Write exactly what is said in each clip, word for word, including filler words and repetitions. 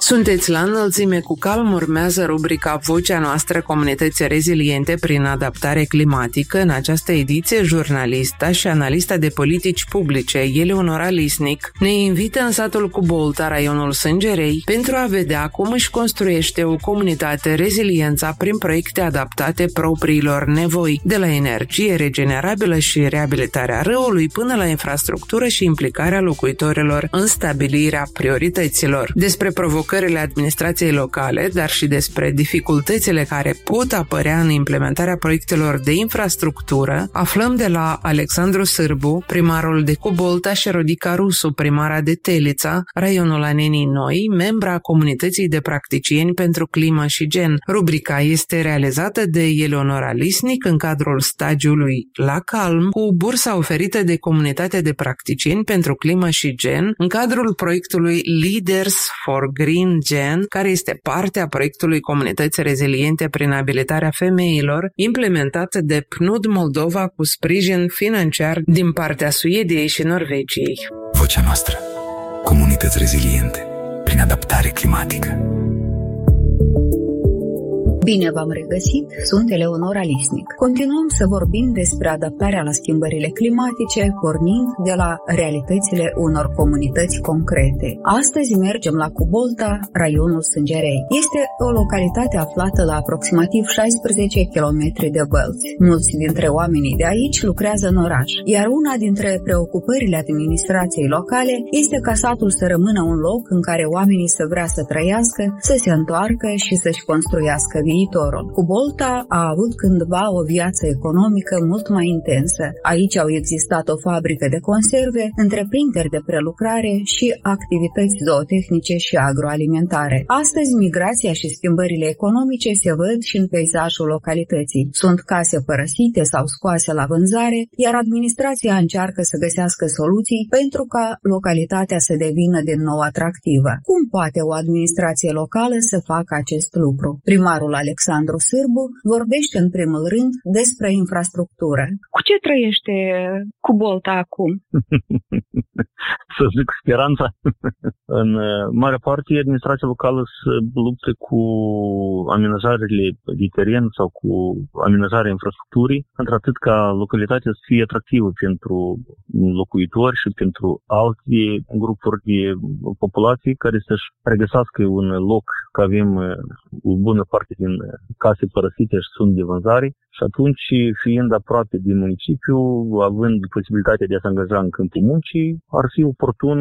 Sunteți la înălțime cu calm, urmează rubrica Vocea noastră, comunități reziliente prin adaptare climatică. În această ediție, jurnalista și analista de politici publice Eleonora Lisnic ne invită în satul Cubolta, raionul Sângerei, pentru a vedea cum își construiește o comunitate reziliența prin proiecte adaptate propriilor nevoi, de la energie regenerabilă și reabilitarea râului până la infrastructură și implicarea locuitorilor în stabilirea priorităților. Despre provocările administrației locale, dar și despre dificultățile care pot apărea în implementarea proiectelor de infrastructură, aflăm de la Alexandru Sârbu, primarul de Cubolta, și Rodica Rusu, primara de Telița, raionul Anenii Noi, membra comunității de practicieni pentru climă și gen. Rubrica este realizată de Eleonora Lisnic în cadrul stagiului La Calm, cu bursa oferită de Comunitatea de Practicieni pentru Climă și Gen, în cadrul proiectului Leaders for Green Gen, care este parte a proiectului Comunități Reziliente prin abilitarea femeilor, implementat de P N U D Moldova cu sprijin financiar din partea Suediei și Norvegiei. Vocea noastră. Comunități reziliente prin adaptare climatică. Bine v-am regăsit, sunt Eleonora Lisnic. Continuăm să vorbim despre adaptarea la schimbările climatice, pornind de la realitățile unor comunități concrete. Astăzi mergem la Cubolta, raionul Sângerei. Este o localitate aflată la aproximativ șaisprezece kilometri de Bălți. Mulți dintre oamenii de aici lucrează în oraș, iar una dintre preocupările administrației locale este ca satul să rămână un loc în care oamenii să vrea să trăiască, să se întoarcă și să-și construiască viitorul. Cubolta a avut cândva o viață economică mult mai intensă. Aici au existat o fabrică de conserve, întreprinderi de prelucrare și activități zootehnice și agroalimentare. Astăzi, migrația și schimbările economice se văd și în peisajul localității. Sunt case părăsite sau scoase la vânzare, iar administrația încearcă să găsească soluții pentru ca localitatea să devină din nou atractivă. Cum poate o administrație locală să facă acest lucru? Primarul Alexandru Sârbu vorbește în primul rând despre infrastructură. Cu ce trăiește Cubolta acum? Să zic speranța. În mare parte, administrația locală se luptă cu amenajările de teren sau cu amenajarea infrastructurii, într-atât ca localitatea să fie atractivă pentru locuitori și pentru alte grupuri de populație care să-și regăsească un loc, că avem o bună parte din case părăsite și sunt de vânzare. Și atunci, fiind aproape de municipiu, având posibilitatea de a se angaja în câmpul muncii, ar fi oportun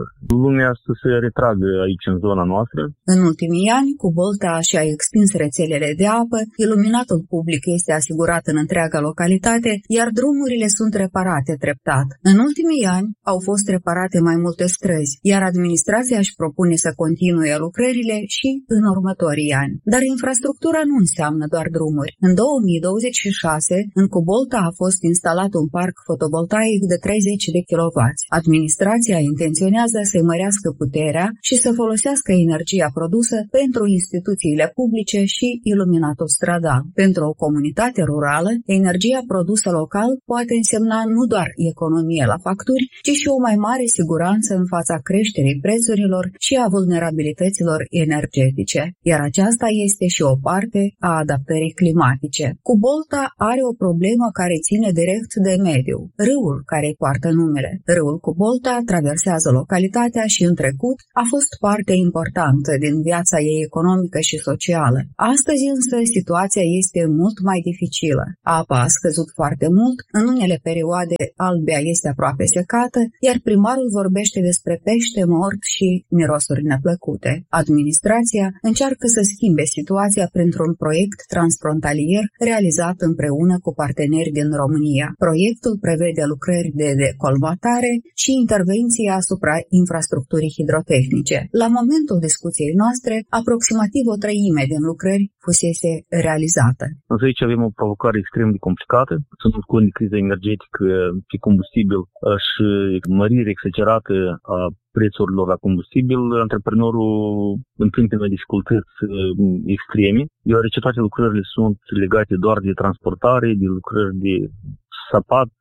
lumea să se retragă aici în zona noastră. În ultimii ani, Cubolta și-a extins rețelele de apă, iluminatul public este asigurat în întreaga localitate, iar drumurile sunt reparate treptat. În ultimii ani au fost reparate mai multe străzi, iar administrația își propune să continue lucrările și în următorii ani. Dar infrastructura nu înseamnă doar drumuri. În două mii douăzeci și șase, în Cubolta a fost instalat un parc fotovoltaic de treizeci de kilowați. Administrația intenționează să-i mărească puterea și să folosească energia produsă pentru instituțiile publice și iluminatul stradal. Pentru o comunitate rurală, energia produsă local poate însemna nu doar economie la facturi, ci și o mai mare siguranță în fața creșterii prețurilor și a vulnerabilităților energetice. Iar aceasta este și o parte a adaptării climatice. Cubolta are o problemă care ține direct de mediu, râul care îi poartă numele. Râul Cubolta traversează localitatea și în trecut a fost parte importantă din viața ei economică și socială. Astăzi însă situația este mult mai dificilă. Apa a scăzut foarte mult, în unele perioade Albia este aproape secată, iar primarul vorbește despre pește mort și mirosuri neplăcute. Administrația încearcă să schimbe situația printr-un proiect transfrontalier realizat împreună cu parteneri din România. Proiectul prevede lucrări de decolmatare și intervenții asupra infrastructurii hidrotehnice. La momentul discuției noastre, aproximativ o treime din lucrări fusese realizată. Însă aici avem o provocare extrem de complicată. Sunt cu o criză energetică pe combustibil și mărire exagerată a prețurilor la combustibil. Antreprenorul întâmpină dificultăți extreme, deoarece toate lucrările sunt legate doar de transportare, de lucrări de sapat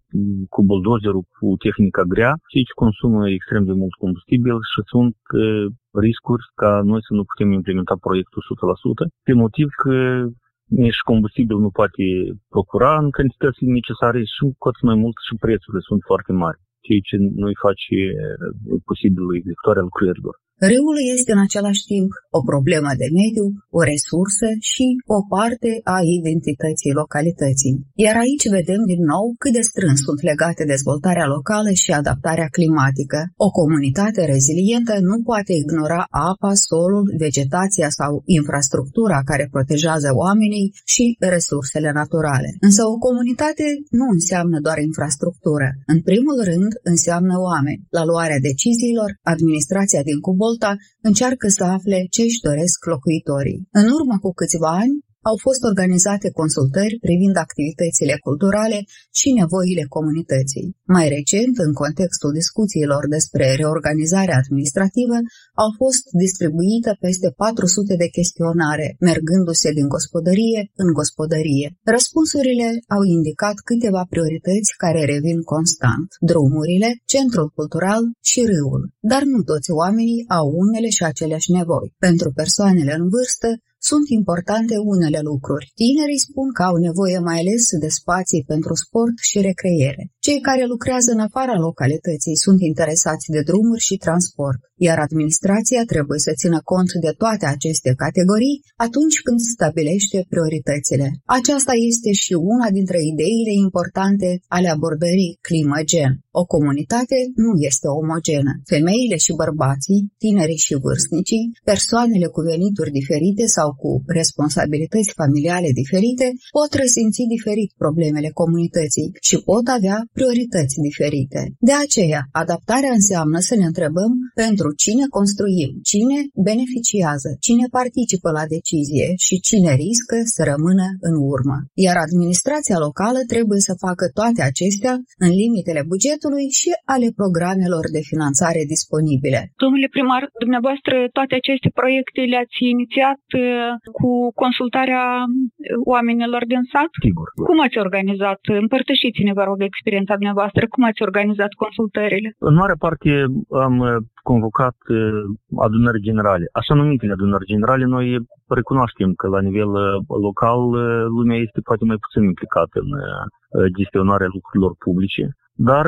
cu buldozerul, cu tehnica grea, cei ce consumă extrem de mult combustibil și sunt riscuri ca noi să nu putem implementa proiectul o sută la sută, pe motiv că nici combustibil nu poate procura în cantitățile necesare și cu atât mai mult și prețurile sunt foarte mari, ceea ce nu-i face posibil executarea lucrărilor. Râul este în același timp o problemă de mediu, o resursă și o parte a identității localității. Iar aici vedem din nou cât de strâns sunt legate dezvoltarea locală și adaptarea climatică. O comunitate rezilientă nu poate ignora apa, solul, vegetația sau infrastructura care protejează oamenii și resursele naturale. Însă o comunitate nu înseamnă doar infrastructură. În primul rând înseamnă oameni. La luarea deciziilor, administrația din Cubolta încearcă să afle ce își doresc locuitorii. În urmă cu câțiva ani, au fost organizate consultări privind activitățile culturale și nevoile comunității. Mai recent, în contextul discuțiilor despre reorganizarea administrativă, au fost distribuite peste patru sute de chestionare, mergându-se din gospodărie în gospodărie. Răspunsurile au indicat câteva priorități care revin constant: drumurile, centrul cultural și râul. Dar nu toți oamenii au unele și aceleași nevoi. Pentru persoanele în vârstă, sunt importante unele lucruri. Tinerii spun că au nevoie mai ales de spații pentru sport și recreere. Cei care lucrează în afara localității sunt interesați de drumuri și transport, iar administrația trebuie să țină cont de toate aceste categorii atunci când stabilește prioritățile. Aceasta este și una dintre ideile importante ale abordării climă-gen. O comunitate nu este omogenă. Femeile și bărbații, tinerii și vârstnicii, persoanele cu venituri diferite sau cu responsabilități familiale diferite pot resimți diferit problemele comunității și pot avea priorități diferite. De aceea, adaptarea înseamnă să ne întrebăm pentru cine construim, cine beneficiază, cine participă la decizie și cine riscă să rămână în urmă. Iar administrația locală trebuie să facă toate acestea în limitele bugetului și ale programelor de finanțare disponibile. Domnule primar, dumneavoastră toate aceste proiecte le-ați inițiat cu consultarea oamenilor din sat? Sigur. Cum ați organizat? Împărtășiți-ne, vă rog, experiența dumneavoastră. Cum ați organizat consultările? În mare parte am convocat adunări generale. Așa numitele adunări generale, noi recunoaștem că la nivel local lumea este poate mai puțin implicată în gestionarea lucrurilor publice, dar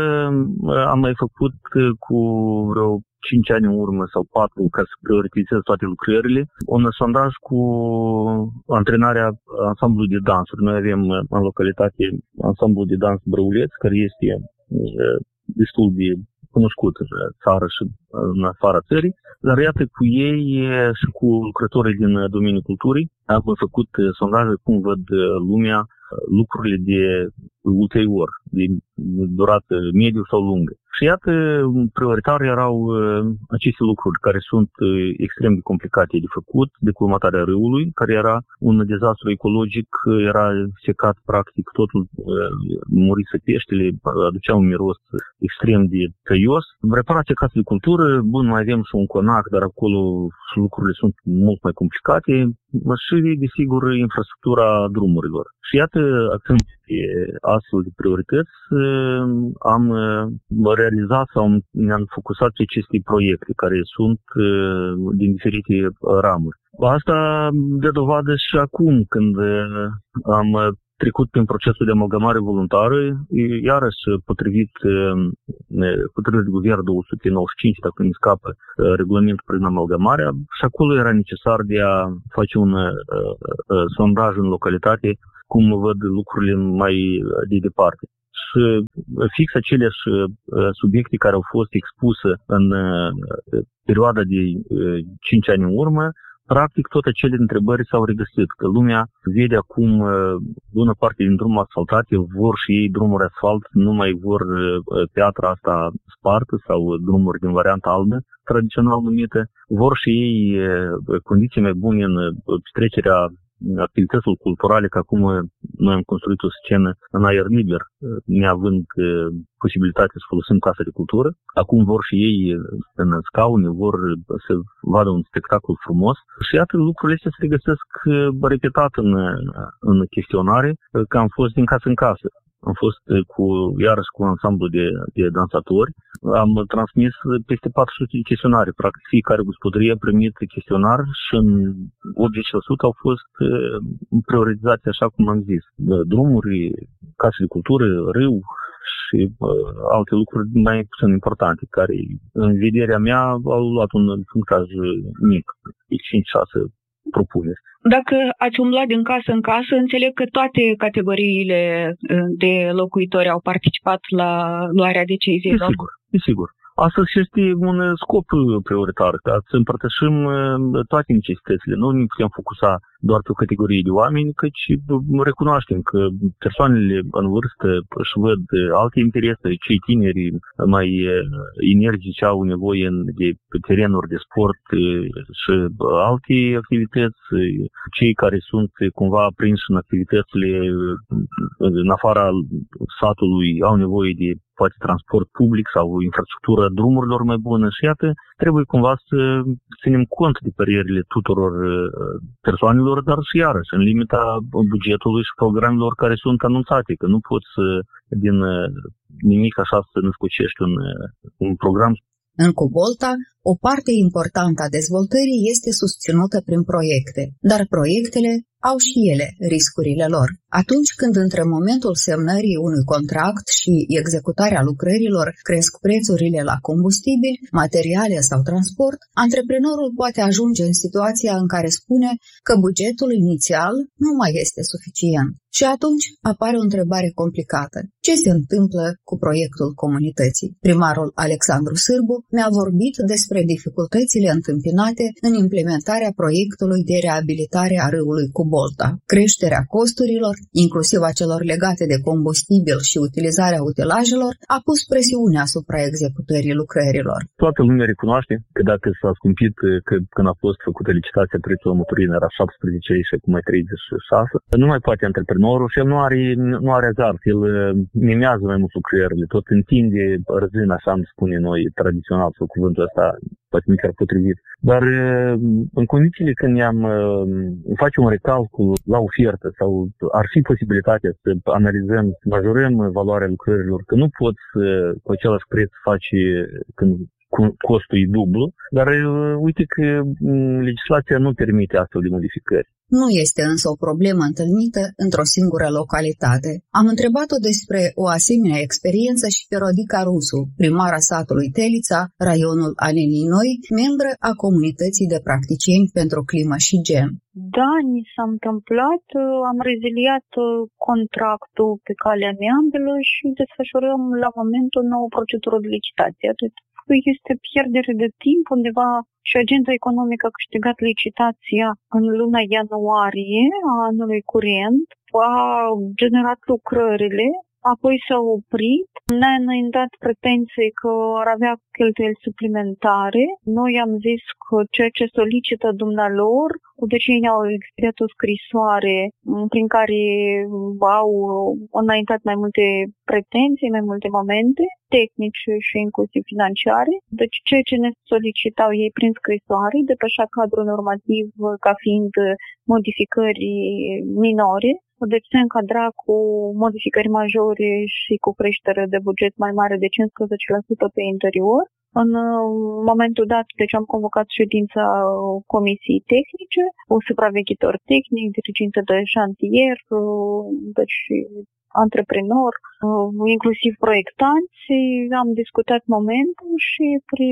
am mai făcut cu vreo cinci ani în urmă sau patru, ca să prioritizez toate lucrările, un sondaj cu antrenarea ansamblului de dansuri. Noi avem în localitate ansamblul de dans Brăuleț, care este destul de cunoscut în țară și în afara țării, dar iată cu ei și cu lucrătorii din domeniul culturii am făcut sondaje cum văd lumea lucrurile de ulterior, de durată mediu sau lungă. Și iată, prioritar erau aceste lucruri care sunt extrem de complicate de făcut, decolmatarea râului, care era un dezastru ecologic, era secat practic, totul murise peștele, aducea un miros extrem de tăios. Reparația casei de cultură, bun, mai avem și un conac, dar acolo lucrurile sunt mult mai complicate și, desigur, infrastructura drumurilor. Și iată, acând astfel de priorități, am realizat sau ne-am focusat pe aceste proiecte care sunt din diferite ramuri. Asta dă dovadă și acum când am trecut prin procesul de amalgamare voluntară, iarăși potrivit, potrivit guvern două sute nouăzeci și cinci, dacă nu scapă regulamentul prin amalgamarea, și acolo era necesar de a face un uh, uh, sondaj în localitate, cum văd lucrurile mai de departe. Și fix aceleași subiecte care au fost expuse în perioada de cinci ani în urmă, practic toate acele întrebări s-au regăsit, că lumea vede acum bună parte din drumuri asfaltate, vor și ei drumuri asfalt, nu mai vor piatra asta spartă sau drumuri din varianta albă, tradițional numită, vor și ei condiții mai bune în petrecerea activitățile culturale, că acum noi am construit o scenă în aer liber, neavând posibilitatea să folosim casa de cultură. Acum vor și ei în scaune, vor să vadă un spectacol frumos. Și iată, lucrurile astea se regăsesc repetat în, în chestionare, că am fost din casă în casă. Am fost cu, iarăși cu un ansamblu de, de dansatori. Am transmis peste patru sute de chestionare. Practic, fiecare gospodărie a primit chestionar și în optzeci la sută au fost prioritizate, așa cum am zis. Drumuri, case de cultură, râu și uh, alte lucruri mai puțin importante, care, în vederea mea, au luat un punctaj mic, de cinci șase propuneri. Dacă ați umblat din casă în casă, înțeleg că toate categoriile de locuitori au participat la luarea deciziilor. Desigur, desigur. Astăzi este un scop prioritar, ca să împărtășim toate necesitățile. Nu ne putem focusa doar pe o categorie de oameni, căci recunoaștem că persoanele în vârstă își văd alte interese, cei tineri mai energici au nevoie de terenuri de sport și alte activități, cei care sunt cumva prinși în activitățile în afara satului au nevoie de poate transport public sau infrastructura drumurilor mai bună și iată, trebuie cumva să ținem cont de părerile tuturor persoanelor, dar și iarăși în limita bugetului și programelor care sunt anunțate, că nu poți din nimic așa să născocești un, un program. În Cubolta, o parte importantă a dezvoltării este susținută prin proiecte, dar proiectele au și ele riscurile lor. Atunci când între momentul semnării unui contract și executarea lucrărilor cresc prețurile la combustibil, materiale sau transport, antreprenorul poate ajunge în situația în care spune că bugetul inițial nu mai este suficient. Și atunci apare o întrebare complicată. Ce se întâmplă cu proiectul comunității? Primarul Alexandru Sârbu mi-a vorbit despre dificultățile întâmpinate în implementarea proiectului de reabilitare a râului Cubolta. Creșterea costurilor, inclusiv a celor legate de combustibil și utilizarea utilajelor, a pus presiune asupra executării lucrărilor. Toată lumea recunoaște că dacă s-a scumpit, că când a fost făcută licitația, prețul la motorină era șaptesprezece lei și acum mai treizeci și șase, nu mai poate antreprenorul și nu are, nu are azar, el mimează mai mult lucrările, tot întinde răzâna, așa îmi spune noi, tradițional, sau cuvântul ăsta, poate nu chiar potrivit. Dar în condițiile când ne-am face un recalcul la ofertă sau ar fi posibilitatea să analizăm, să majorăm valoarea lucrărilor, că nu poți cu același preț face când costul e dublu, dar uite că legislația nu permite astfel de modificări. Nu este însă o problemă întâlnită într-o singură localitate. Am întrebat-o despre o asemenea experiență și pe Rodica Rusu, primara satului Telița, raionul Anenii Noi, membră a comunității de practicieni pentru climă și gen. Da, ni s-a întâmplat, am reziliat contractul pe calea meandrelor și desfășurăm la momentul nouă procedură de licitație. Atât. Este pierdere de timp, undeva și Agenda Economică a câștigat licitația în luna ianuarie a anului curent, a generat lucrările, apoi s-a oprit, ne-a înaintat pretenții că ar avea cheltuieli suplimentare. Noi am zis că ceea ce solicită dumnealor, deci ei ne-au expiat o scrisoare prin care au înaintat mai multe pretenții, mai multe momente tehnice și inclusiv financiare. Deci ceea ce ne solicitau ei prin scrisoare, depășea cadrul normativ ca fiind modificări minore. Deci se încadra cu modificări majore și cu creștere de buget mai mare de cincisprezece la sută pe interior. În momentul dat, deci am convocat ședința comisiei tehnice, un supraveghetor tehnic, diriginte de șantier, deci antreprenor, inclusiv proiectanți. Am discutat momentul și pre...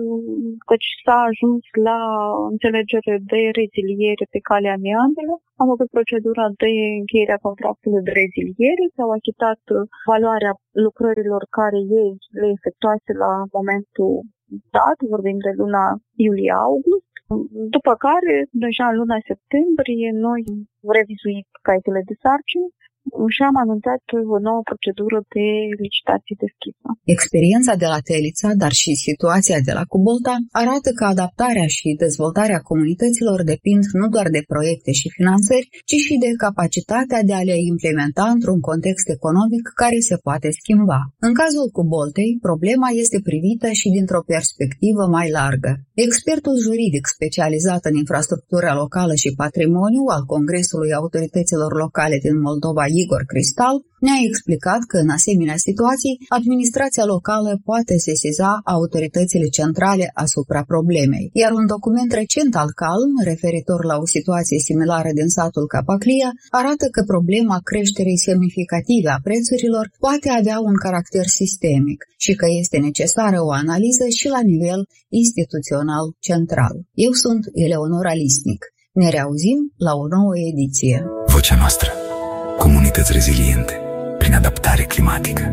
deci s-a ajuns la înțelegere de reziliere pe calea meandrelor. Am avut procedura de încheiere a contractului de reziliere, s-au achitat valoarea lucrărilor care ei le efectuase la momentul dat, vorbim de luna iulie-august. După care, deja în luna septembrie, noi am revizuit caietele de sarcini și am anunțat o nouă procedură de licitație deschisă. Experiența de la Telița, dar și situația de la Cubolta arată că adaptarea și dezvoltarea comunităților depind nu doar de proiecte și finanțări, ci și de capacitatea de a le implementa într-un context economic care se poate schimba. În cazul Cuboltei, problema este privită și dintr-o perspectivă mai largă. Expertul juridic specializat în infrastructura locală și patrimoniu al Congresului Autorităților Locale din Moldova, Igor Cristal, ne-a explicat că în asemenea situații, administrația locală poate sesiza autoritățile centrale asupra problemei. Iar un document recent al CALM, referitor la o situație similară din satul Capaclia, arată că problema creșterii semnificative a prețurilor poate avea un caracter sistemic și că este necesară o analiză și la nivel instituțional central. Eu sunt Eleonora Lisnic. Ne reauzim la o nouă ediție. Vocea noastră. Comunități reziliente prin adaptare climatică.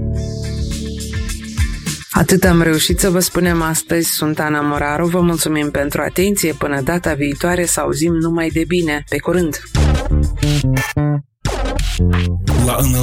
Atât am reușit să vă spunem astăzi. Sunt Ana Moraru, vă mulțumim pentru atenție. Până data viitoare să auzim numai de bine. Pe curând! La